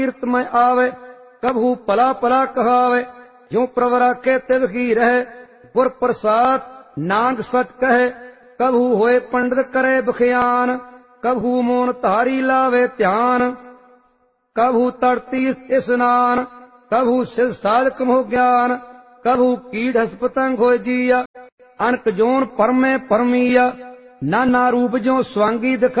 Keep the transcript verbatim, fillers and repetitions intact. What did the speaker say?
कीर्त में आवे, कभू पला पला कहावे। जो प्रवरा के तिवकी रहे, गुर प्रसाद नानक सच कहे। कभू होए पंडित करे बखियान, कभू मोन धारी लावे ध्यान। कभू तड़ती स्नान, कभू सिद्ध साधक मोह ज्ञान। कभू कीट हस्पतंग हो जिया, अनक जोन परमे परमिया। नाना रूप जो स्वांगी दिखा